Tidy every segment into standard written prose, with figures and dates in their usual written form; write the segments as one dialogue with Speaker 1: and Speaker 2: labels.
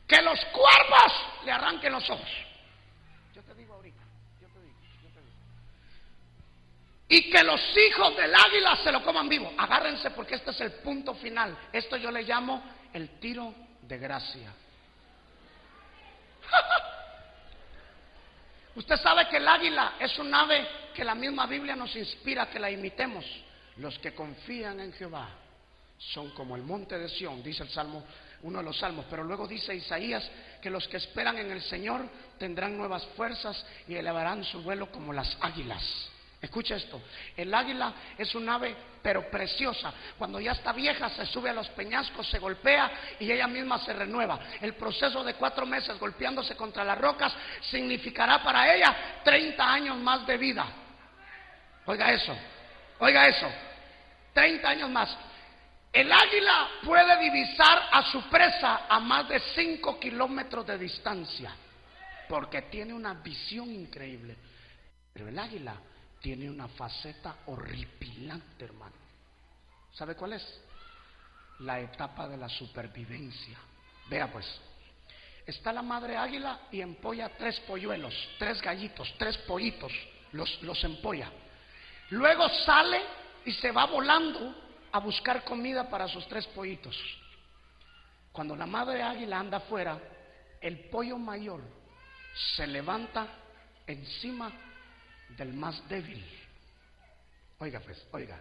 Speaker 1: que los cuervos le arranquen los ojos. Yo te digo ahorita, yo te digo. Y que los hijos del águila se lo coman vivo. Agárrense porque este es el punto final. Esto yo le llamo el tiro de gracia. Usted sabe que el águila es un ave que la misma Biblia nos inspira a que la imitemos. Los que confían en Jehová son como el monte de Sión, dice el Salmo, uno de los salmos. Pero luego dice Isaías que los que esperan en el Señor tendrán nuevas fuerzas y elevarán su vuelo como las águilas. Escucha esto, el águila es un ave pero preciosa. Cuando ya está vieja se sube a los peñascos, se golpea y ella misma se renueva. El proceso de 4 meses golpeándose contra las rocas significará para ella 30 años más de vida. Oiga eso, 30 años más. El águila puede divisar a su presa a más de 5 kilómetros de distancia porque tiene una visión increíble. Pero el águila tiene una faceta horripilante, hermano. ¿Sabe cuál es? La etapa de la supervivencia. Vea pues, está la madre águila y empolla 3 polluelos, 3 gallitos, 3 pollitos, los empolla. Luego sale y se va volando a buscar comida para sus 3 pollitos. Cuando la madre águila anda afuera, el pollo mayor se levanta encima del más débil. Oiga pues, oiga.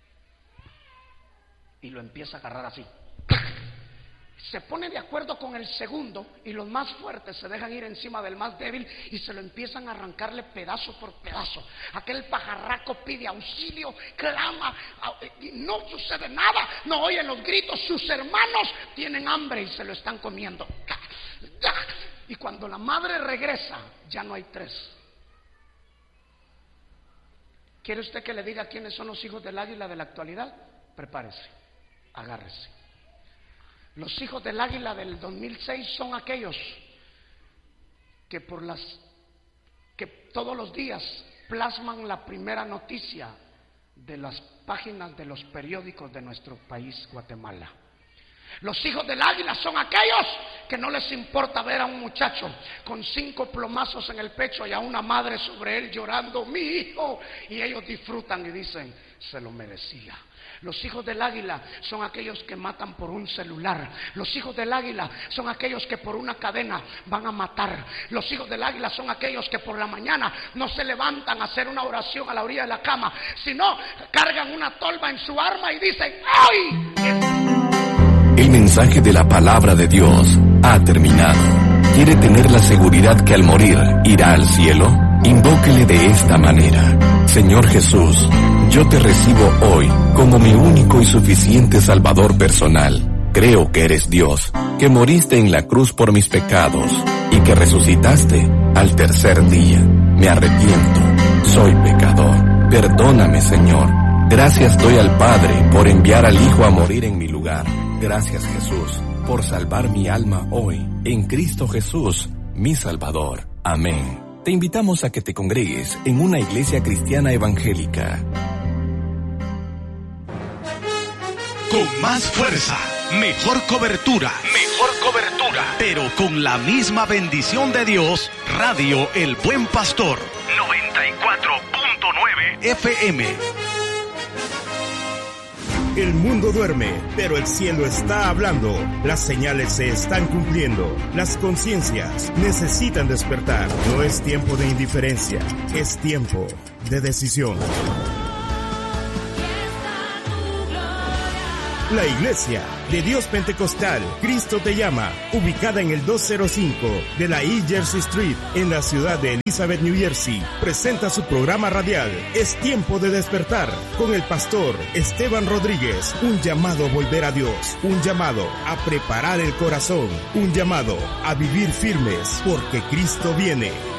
Speaker 1: Y lo empieza a agarrar así. Se pone de acuerdo con el segundo y los más fuertes se dejan ir encima del más débil y se lo empiezan a arrancarle pedazo por pedazo. Aquel pajarraco pide auxilio, clama, y no sucede nada, no oyen los gritos. Sus hermanos tienen hambre y se lo están comiendo. Y cuando la madre regresa, ya no hay 3. ¿Quiere usted que le diga quiénes son los hijos del águila de la actualidad? Prepárese, agárrese. Los hijos del águila del 2006 son aquellos que que todos los días plasman la primera noticia de las páginas de los periódicos de nuestro país, Guatemala. Los hijos del águila son aquellos que no les importa ver a un muchacho con 5 plomazos en el pecho y a una madre sobre él llorando, mi hijo, y ellos disfrutan y dicen, se lo merecía. Los hijos del águila son aquellos que matan por un celular. Los hijos del águila son aquellos que por una cadena van a matar. Los hijos del águila son aquellos que por la mañana no se levantan a hacer una oración a la orilla de la cama, sino cargan una tolva en su arma y dicen, ¡ay!
Speaker 2: El mensaje de la palabra de Dios ha terminado. ¿Quiere tener la seguridad que al morir irá al cielo? Invóquele de esta manera: Señor Jesús, yo te recibo hoy como mi único y suficiente Salvador personal. Creo que eres Dios, que moriste en la cruz por mis pecados y que resucitaste al tercer día. Me arrepiento, soy pecador. Perdóname, Señor. Gracias doy al Padre por enviar al Hijo a morir en mi lugar. Gracias, Jesús, por salvar mi alma hoy, en Cristo Jesús, mi Salvador. Amén. Te invitamos a que te congregues en una iglesia cristiana evangélica.
Speaker 3: Con más fuerza, mejor cobertura, pero con la misma bendición de Dios, Radio El Buen Pastor, 94.9 FM.
Speaker 4: El mundo duerme, pero el cielo está hablando. Las señales se están cumpliendo. Las conciencias necesitan despertar. No es tiempo de indiferencia, es tiempo de decisión. La Iglesia de Dios Pentecostal, Cristo te llama, ubicada en el 205 de la East Jersey Street, en la ciudad de Elizabeth, New Jersey, presenta su programa radial, Es Tiempo de Despertar, con el pastor Esteban Rodríguez. Un llamado a volver a Dios, un llamado a preparar el corazón, un llamado a vivir firmes, porque Cristo viene.